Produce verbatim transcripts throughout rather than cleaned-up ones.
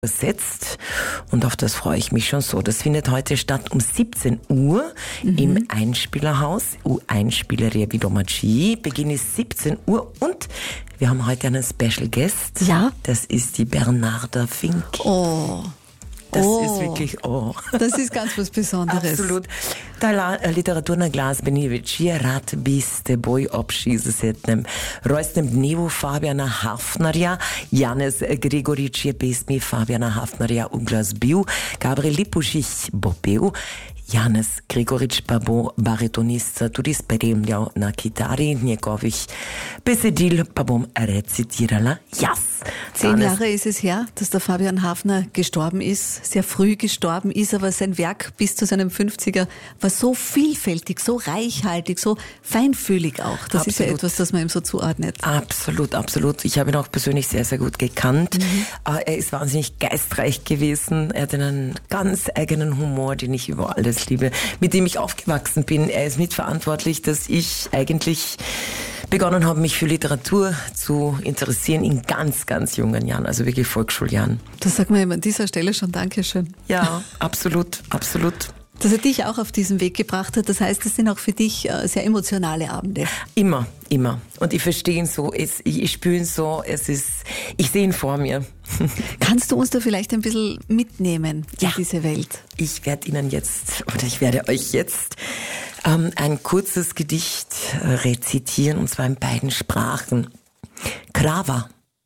Setzt und auf das freue ich mich schon so. Das findet heute statt um siebzehn Uhr mhm. im Einspielerhaus U Einspieleria Vidomaci. Beginn ist siebzehn Uhr und wir haben heute einen Special Guest. Ja. Das ist die Bernarda Fink. Oh. Das oh. ist wirklich, oh. Das ist ganz was Besonderes. Absolut. Ta literaturna glazbeni večer rad bi s teboj ob šestdesetem rojstnem dnevu Fabiana Hafnerja. Janez Gregorič je pesmi Fabiana Hafnerja uglasbil, Gabriel Lipušich bo pel. Janez Gregorič pa bo baritonist tudi spremljal na kitari, njegovih besedil pa bom recitirala jaz. Zehn Jahre ist es her, dass der Fabian Hafner gestorben ist, sehr früh gestorben ist, aber sein Werk bis zu seinem fünfziger war so vielfältig, so reichhaltig, so feinfühlig auch. Das absolut. Ist ja etwas, das man ihm so zuordnet. Absolut, absolut. Ich habe ihn auch persönlich sehr, sehr gut gekannt. Mhm. Er ist wahnsinnig geistreich gewesen. Er hat einen ganz eigenen Humor, den ich über alles liebe, mit dem ich aufgewachsen bin. Er ist mitverantwortlich, dass ich eigentlich begonnen habe, mich für Literatur zu interessieren in ganz, ganz jungen Jahren, also wirklich Volksschuljahren. Das sagt man ihm an dieser Stelle schon Dankeschön. Ja, absolut, absolut. Dass er dich auch auf diesen Weg gebracht hat, das heißt, das sind auch für dich sehr emotionale Abende. Immer, immer. Und ich verstehe ihn so, ich, ich spüre ihn so, es ist, ich sehe ihn vor mir. Kannst du uns da vielleicht ein bisschen mitnehmen in ja. diese Welt? Ich werde Ihnen jetzt, oder ich werde euch jetzt ähm, ein kurzes Gedicht rezitieren, und zwar in beiden Sprachen. Krava,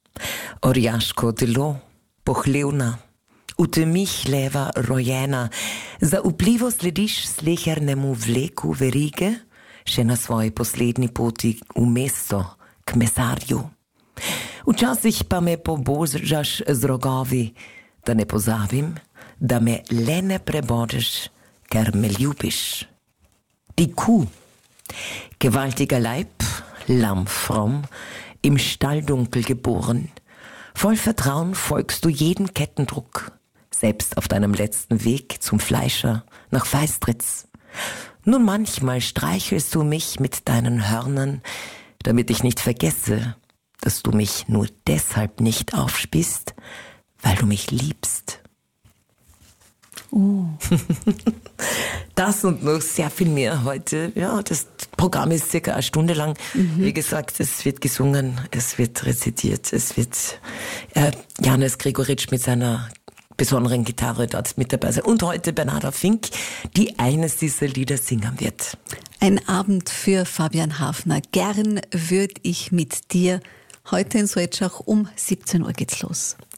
orjaško telo, pohlevna, v temi hleva rojena, zaupljivo slediš slehernemu vleku verige, še na svoji poslednji poti v mesto, k mesarju. Včasih pa me pobožaš z rogovi, da ne pozabim, da me le ne prebodeš, ker me ljubiš. Die Kuh, gewaltiger Leib, lammfromm, im Stalldunkel geboren. Voll Vertrauen folgst du jeden Kettendruck, selbst auf deinem letzten Weg zum Fleischer nach Feistritz. Nun manchmal streichelst du mich mit deinen Hörnern, damit ich nicht vergesse, dass du mich nur deshalb nicht aufspießt, weil du mich liebst. Oh. Das und noch sehr viel mehr heute. Ja, das Programm ist circa eine Stunde lang. Mhm. Wie gesagt, es wird gesungen, es wird rezitiert, es wird äh, Janez Gregorič mit seiner besonderen Gitarre dort mit dabei sein. Und heute Bernarda Fink, die eines dieser Lieder singen wird. Ein Abend für Fabian Hafner. Gern würde ich mit dir. Heute in Suetschach um siebzehn Uhr geht's los.